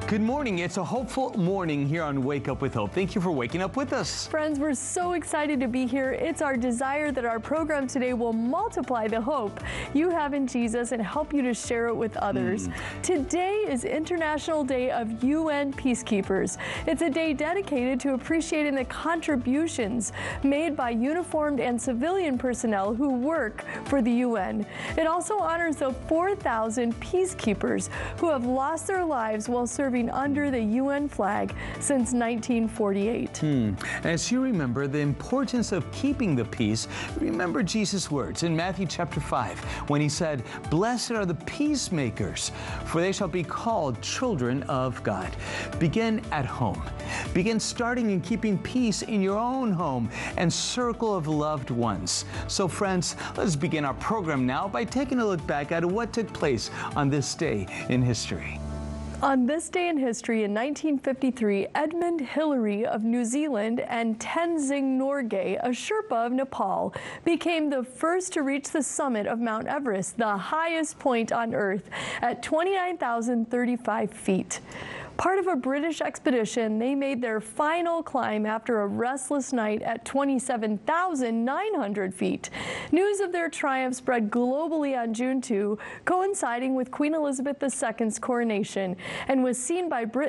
Good morning. It's a hopeful morning here on Wake Up with Hope. Thank you for waking up with us. Friends, we're so excited to be here. It's our desire that our program today will multiply the hope you have in Jesus and help you to share it with others. Today is International Day of UN Peacekeepers. It's a day dedicated to appreciating the contributions made by uniformed and civilian personnel who work for the UN. It also honors the 4,000 peacekeepers who have lost their lives while serving under the UN flag since 1948. As you remember the importance of keeping the peace, remember Jesus' words in Matthew chapter 5 when he said, "Blessed are the peacemakers, for they shall be called children of God." Begin at home. Begin starting and keeping peace in your own home and circle of loved ones. So friends, let's begin our program now by taking a look back at what took place on this day in history. On this day in history in 1953, Edmund Hillary of New Zealand and Tenzing Norgay, a Sherpa of Nepal, became the first to reach the summit of Mount Everest, the highest point on Earth, at 29,035 feet. Part of a British expedition, they made their final climb after a restless night at 27,900 feet. News of their triumph spread globally on June 2, coinciding with Queen Elizabeth II's coronation, and was seen by Britain